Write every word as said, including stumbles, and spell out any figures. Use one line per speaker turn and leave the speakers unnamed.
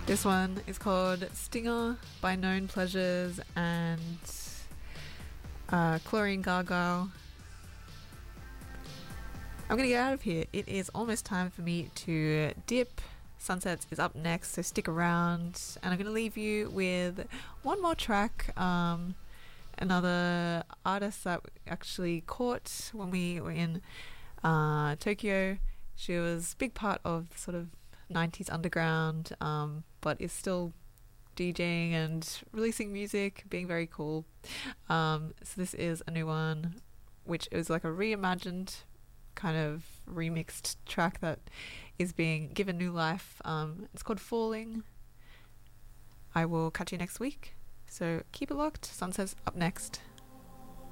This one is called Stinger by Known Pleasures and uh, Chlorine Gargoyle. I'm going to get out of here. It is almost time for me to dip. Sunsets is up next, so stick around. And I'm going to leave you with one more track. Um, another artist that we actually caught when we were in uh, Tokyo. She was a big part of sort of nineties underground, um, but is still DJing and releasing music, being very cool. Um, so this is a new one, which is like a reimagined kind of remixed track that is being given new life. Um, it's called Falling. I will catch you next week, so keep it locked. Sunsets up next.